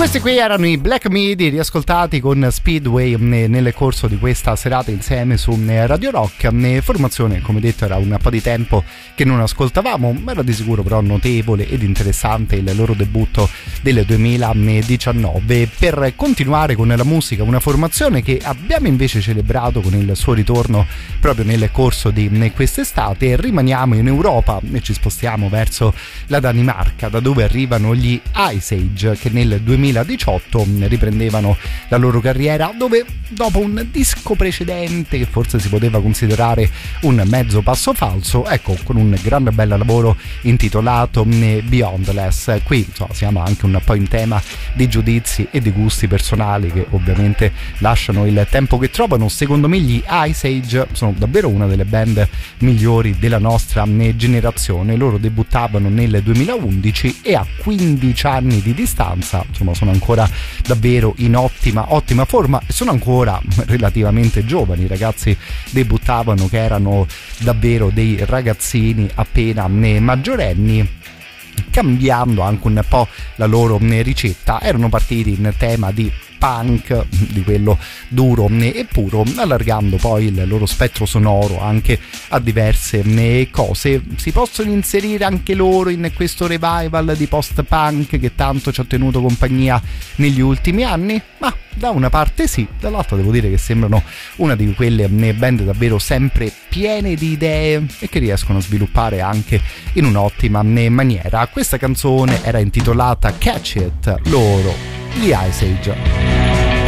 Questi qui erano i Black Midi, riascoltati con Speedway nel corso di questa serata insieme su Radio Rock. Formazione, come detto, era un po' di tempo che non ascoltavamo, era di sicuro però notevole ed interessante il loro debutto del 2019. Per continuare con la musica, una formazione che abbiamo invece celebrato con il suo ritorno proprio nel corso di quest'estate, rimaniamo in Europa e ci spostiamo verso la Danimarca, da dove arrivano gli Ice Age, che nel 2018 riprendevano la loro carriera, dove dopo un disco precedente che forse si poteva considerare un mezzo passo falso, ecco, con un grande bel lavoro intitolato Beyondless. Qui siamo anche un po' in tema di giudizi e di gusti personali che ovviamente lasciano il tempo che trovano. Secondo me gli Ice Age sono davvero una delle band migliori della nostra generazione. Loro debuttavano nel 2011 e a 15 anni di distanza sono ancora davvero in ottima forma e sono ancora relativamente giovani. I ragazzi debuttavano che erano davvero dei ragazzini appena maggiorenni, cambiando anche un po' la loro ricetta. Erano partiti in tema di punk, di quello duro e puro, allargando poi il loro spettro sonoro anche a diverse cose. Si possono inserire anche loro in questo revival di post-punk che tanto ci ha tenuto compagnia negli ultimi anni? Ma da una parte sì, dall'altra devo dire che sembrano una di quelle band davvero sempre piene di idee e che riescono a sviluppare anche in un'ottima maniera. Questa canzone era intitolata Catch It, loro, gli Ice Age.